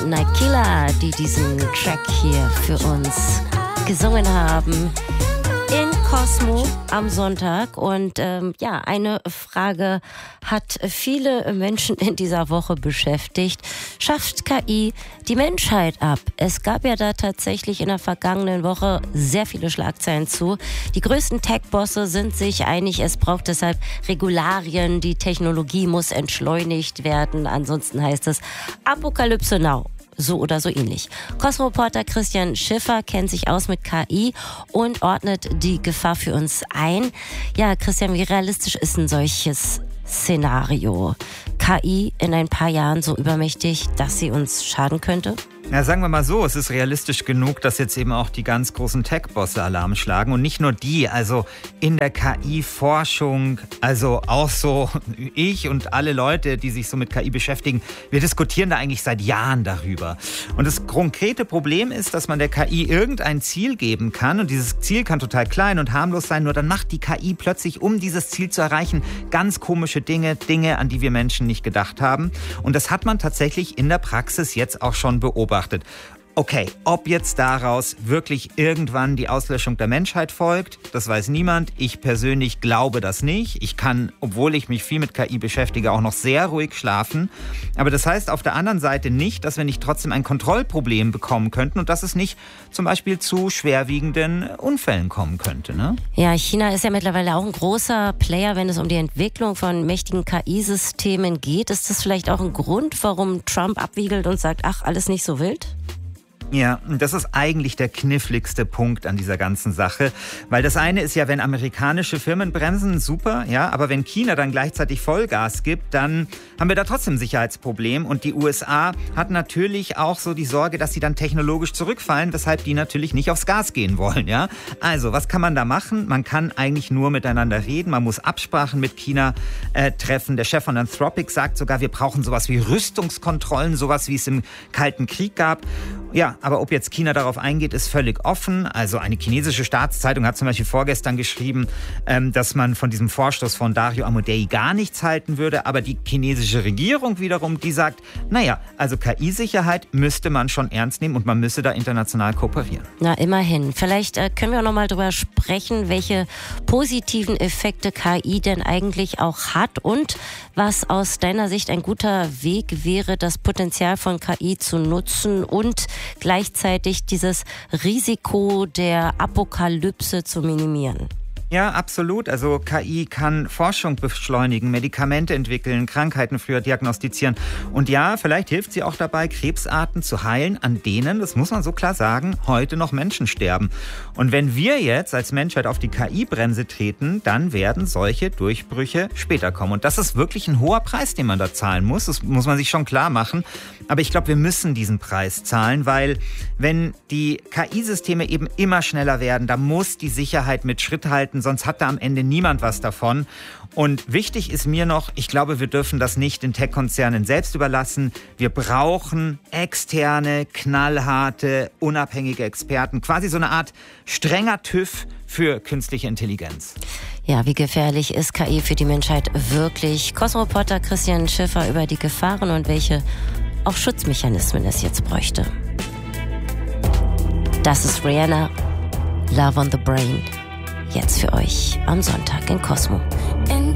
Naikila, die diesen Track hier für uns gesungen haben in Cosmo am Sonntag. Und eine Frage hat viele Menschen in dieser Woche beschäftigt. Schafft KI die Menschheit ab? Es gab ja da tatsächlich in der vergangenen Woche sehr viele Schlagzeilen zu. Die größten Tech-Bosse sind sich einig, es braucht deshalb Regularien, die Technologie muss entschleunigt werden. Ansonsten heißt es Apokalypse now. So oder so ähnlich. Cosmo-Reporter Christian Schiffer kennt sich aus mit KI und ordnet die Gefahr für uns ein. Ja, Christian, wie realistisch ist ein solches Szenario? KI in ein paar Jahren so übermächtig, dass sie uns schaden könnte? Ja, sagen wir mal so, es ist realistisch genug, dass jetzt eben auch die ganz großen Tech-Bosse Alarm schlagen. Und nicht nur die, also in der KI-Forschung, also auch so ich und alle Leute, die sich so mit KI beschäftigen, wir diskutieren da eigentlich seit Jahren darüber. Und das konkrete Problem ist, dass man der KI irgendein Ziel geben kann. Und dieses Ziel kann total klein und harmlos sein, nur dann macht die KI plötzlich, um dieses Ziel zu erreichen, ganz komische Dinge, an die wir Menschen nicht gedacht haben. Und das hat man tatsächlich in der Praxis jetzt auch schon beobachtet. Okay, ob jetzt daraus wirklich irgendwann die Auslöschung der Menschheit folgt, das weiß niemand. Ich persönlich glaube das nicht. Ich kann, obwohl ich mich viel mit KI beschäftige, auch noch sehr ruhig schlafen. Aber das heißt auf der anderen Seite nicht, dass wir nicht trotzdem ein Kontrollproblem bekommen könnten und dass es nicht zum Beispiel zu schwerwiegenden Unfällen kommen könnte, ne? Ja, China ist ja mittlerweile auch ein großer Player, wenn es um die Entwicklung von mächtigen KI-Systemen geht. Ist das vielleicht auch ein Grund, warum Trump abwiegelt und sagt, ach, alles nicht so wild? Ja, das ist eigentlich der kniffligste Punkt an dieser ganzen Sache, weil das eine ist ja, wenn amerikanische Firmen bremsen, super, ja, aber wenn China dann gleichzeitig Vollgas gibt, dann haben wir da trotzdem ein Sicherheitsproblem und die USA hat natürlich auch so die Sorge, dass sie dann technologisch zurückfallen, weshalb die natürlich nicht aufs Gas gehen wollen, ja. Also, was kann man da machen? Man kann eigentlich nur miteinander reden, man muss Absprachen mit China treffen. Der Chef von Anthropic sagt sogar, wir brauchen sowas wie Rüstungskontrollen, sowas wie es im Kalten Krieg gab. Ja, aber ob jetzt China darauf eingeht, ist völlig offen. Also eine chinesische Staatszeitung hat zum Beispiel vorgestern geschrieben, dass man von diesem Vorstoß von Dario Amodei gar nichts halten würde. Aber die chinesische Regierung wiederum, die sagt, naja, also KI-Sicherheit müsste man schon ernst nehmen und man müsse da international kooperieren. Na, immerhin. Vielleicht können wir auch noch mal drüber sprechen, welche positiven Effekte KI denn eigentlich auch hat und was aus deiner Sicht ein guter Weg wäre, das Potenzial von KI zu nutzen und gleichzeitig dieses Risiko der Apokalypse zu minimieren. Ja, absolut. Also KI kann Forschung beschleunigen, Medikamente entwickeln, Krankheiten früher diagnostizieren. Und ja, vielleicht hilft sie auch dabei, Krebsarten zu heilen, an denen, das muss man so klar sagen, heute noch Menschen sterben. Und wenn wir jetzt als Menschheit auf die KI-Bremse treten, dann werden solche Durchbrüche später kommen. Und das ist wirklich ein hoher Preis, den man da zahlen muss. Das muss man sich schon klar machen. Aber ich glaube, wir müssen diesen Preis zahlen, weil wenn die KI-Systeme eben immer schneller werden, da muss die Sicherheit mit Schritt halten, sonst hat da am Ende niemand was davon. Und wichtig ist mir noch, ich glaube, wir dürfen das nicht den Tech-Konzernen selbst überlassen. Wir brauchen externe, knallharte, unabhängige Experten. Quasi so eine Art strenger TÜV für künstliche Intelligenz. Ja, wie gefährlich ist KI für die Menschheit wirklich? Cosmo-Reporter Christian Schiffer über die Gefahren und welche auch Schutzmechanismen es jetzt bräuchte. Das ist Rihanna, Love on the Brain. Jetzt für euch am Sonntag in Cosmo.